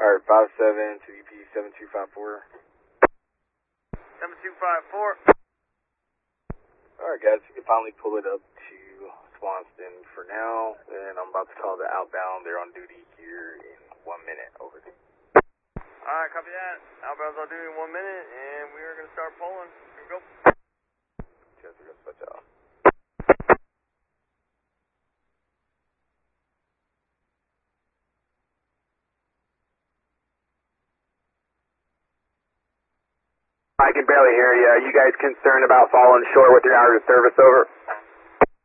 Alright, 57 to EP 7254. 7254. Alright guys, you can finally pull it up to Swanston for now, and I'm about to call the outbound. They're on duty here in 1 minute, over. Alright, copy that. Outbound's on duty in 1 minute, and we are going to start pulling. Here we go. Just we're going to switch off. I can barely hear you. Are you guys concerned about falling short with your hours of service, over?